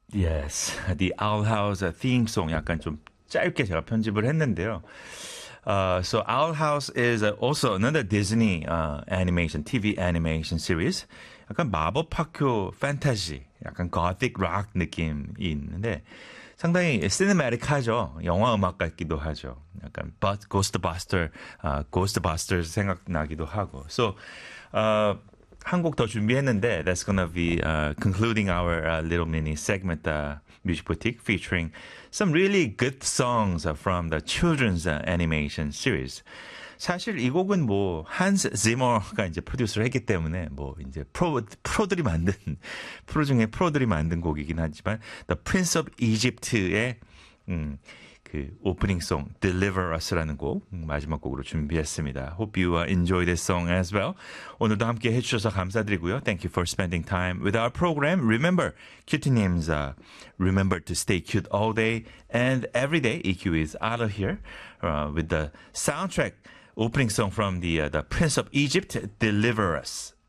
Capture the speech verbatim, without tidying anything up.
Yes, The Owl House theme song 약간 좀 짧게 제가 편집을 했는데요. Uh, so Owl House is uh, also another Disney uh, animation, 티비 animation series. 약간 마법 학교 판타지, 약간 gothic rock 느낌이 있는데 상당히 시네마틱하죠. 영화 음악 같기도 하죠. 약간 but, Ghostbuster, uh, Ghostbusters 생각나기도 하고. So uh, 한 곡 더 준비했는데 that's gonna be uh, concluding our uh, little mini segment, uh, Music Boutique, featuring some really good songs uh, from the children's uh, animation series. 사실 이 곡은 뭐 한스 지머가 이제 프로듀스를 했기 때문에 뭐 이제 프로 프로들이 만든 프로 중에 프로들이 만든 곡이긴 하지만 The Prince of Egypt의 음, 그 오프닝송 Deliver Us라는 곡 마지막 곡으로 준비했습니다. Hope you uh, enjoy this song as well. 오늘도 함께 해주셔서 감사드리고요. Thank you for spending time with our program. Remember, cutie names. Uh, remember to stay cute all day and every day. E Q is out of here uh, with the soundtrack opening song from the uh, the Prince of Egypt, Deliver Us.